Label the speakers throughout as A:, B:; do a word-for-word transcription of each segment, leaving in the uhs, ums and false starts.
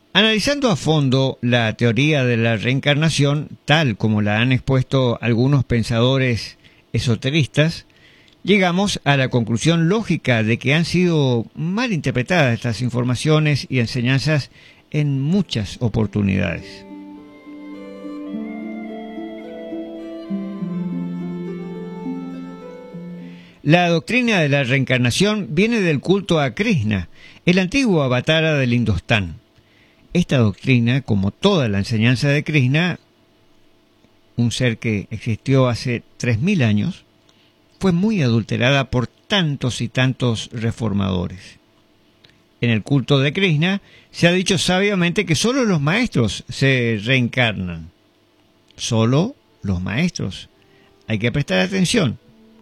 A: Analizando a fondo la teoría de la reencarnación, tal como la han expuesto algunos pensadores esoteristas, llegamos a la conclusión lógica de que han sido mal interpretadas estas informaciones y enseñanzas en muchas oportunidades. La doctrina de la reencarnación viene del culto a Krishna, el antiguo avatara del Indostán. Esta doctrina, como toda la enseñanza de Krishna, un ser que existió hace tres mil años, fue muy adulterada por tantos y tantos reformadores. En el culto de Krishna se ha dicho sabiamente que solo los maestros se reencarnan. Solo los maestros. Hay que prestar atención.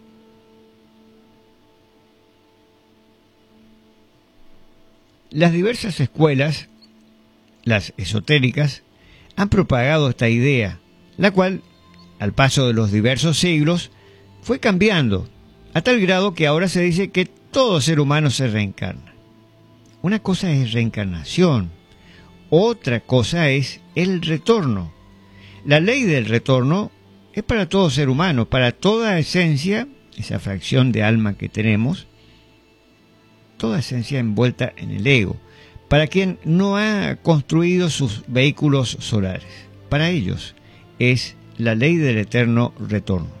A: Las diversas escuelas, las esotéricas, han propagado esta idea, la cual, al paso de los diversos siglos, fue cambiando, a tal grado que ahora se dice que todo ser humano se reencarna. Una cosa es reencarnación, otra cosa es el retorno. La ley del retorno es para todo ser humano, para toda esencia, esa fracción de alma que tenemos, toda esencia envuelta en el ego, para quien no ha construido sus vehículos solares. Para ellos es la ley del eterno retorno.